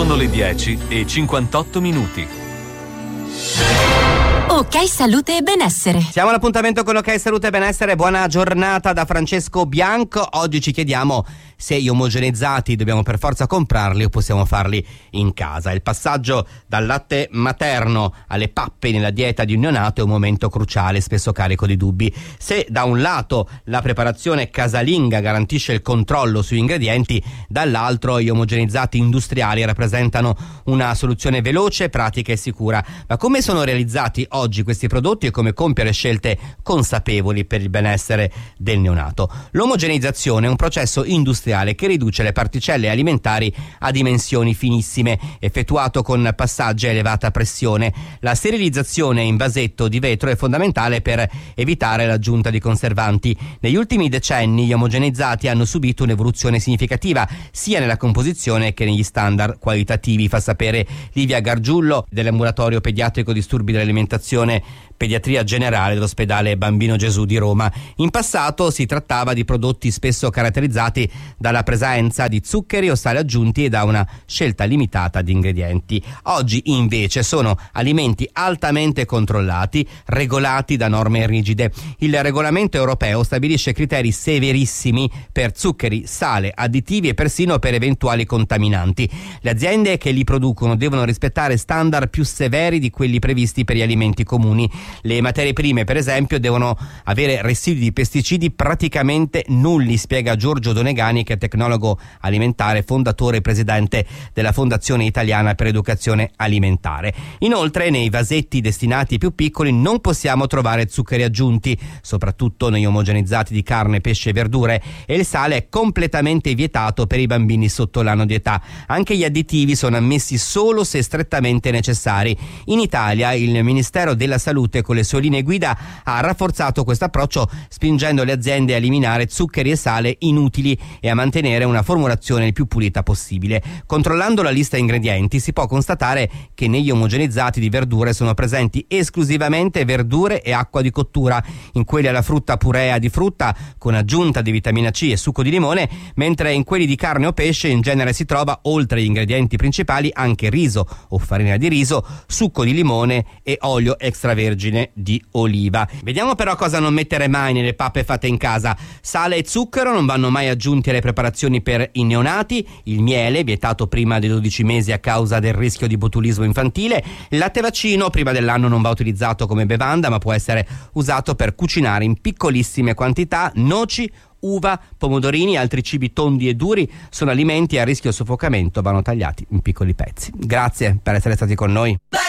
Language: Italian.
Sono le 10:58. Ok Salute e Benessere. Siamo all'appuntamento con Ok Salute e Benessere. Buona giornata da Francesco Bianco. Oggi ci chiediamo se gli omogenizzati dobbiamo per forza comprarli o possiamo farli in casa. Il passaggio dal latte materno alle pappe nella dieta di un neonato è un momento cruciale, spesso carico di dubbi. Se da un lato la preparazione casalinga garantisce il controllo sugli ingredienti, dall'altro gli omogenizzati industriali rappresentano una soluzione veloce, pratica e sicura. Ma come sono realizzati oggi questi prodotti e come compiere scelte consapevoli per il benessere del neonato? L'omogenizzazione è un processo industriale che riduce le particelle alimentari a dimensioni finissime, effettuato con passaggi a elevata pressione. La sterilizzazione in vasetto di vetro è fondamentale per evitare l'aggiunta di conservanti. Negli ultimi decenni gli omogenizzati hanno subito un'evoluzione significativa sia nella composizione che negli standard qualitativi, fa sapere Livia Gargiullo dell'ambulatorio pediatrico disturbi dell'alimentazione pediatria generale dell'ospedale Bambino Gesù di Roma. In passato si trattava di prodotti spesso caratterizzati dalla presenza di zuccheri o sali aggiunti e da una scelta limitata di ingredienti. Oggi invece sono alimenti altamente controllati, regolati da norme rigide. Il regolamento europeo stabilisce criteri severissimi per zuccheri, sale, additivi e persino per eventuali contaminanti. Le aziende che li producono devono rispettare standard più severi di quelli previsti per gli alimenti comuni. Le materie prime, per esempio, devono avere residui di pesticidi praticamente nulli, spiega Giorgio Donegani, che è tecnologo alimentare, fondatore e presidente della Fondazione Italiana per Educazione Alimentare. Inoltre, nei vasetti destinati ai più piccoli non possiamo trovare zuccheri aggiunti, soprattutto negli omogenizzati di carne, pesce e verdure, e il sale è completamente vietato per i bambini sotto l'anno di età. Anche gli additivi sono ammessi solo se strettamente necessari. In Italia il Ministero della Salute con le sue linee guida ha rafforzato questo approccio, spingendo le aziende a eliminare zuccheri e sale inutili e a mantenere una formulazione il più pulita possibile. Controllando la lista ingredienti si può constatare che negli omogenizzati di verdure sono presenti esclusivamente verdure e acqua di cottura, in quelli alla frutta purea di frutta con aggiunta di vitamina C e succo di limone, mentre in quelli di carne o pesce in genere si trova, oltre agli ingredienti principali, anche riso o farina di riso, succo di limone e olio extravergine di oliva. Vediamo però cosa non mettere mai nelle pappe fatte in casa. Sale e zucchero non vanno mai aggiunti alle preparazioni per i neonati, il miele vietato prima dei 12 mesi a causa del rischio di botulismo infantile, il latte vaccino prima dell'anno non va utilizzato come bevanda ma può essere usato per cucinare in piccolissime quantità, noci, uva, pomodorini e altri cibi tondi e duri sono alimenti a rischio soffocamento, vanno tagliati in piccoli pezzi. Grazie per essere stati con noi.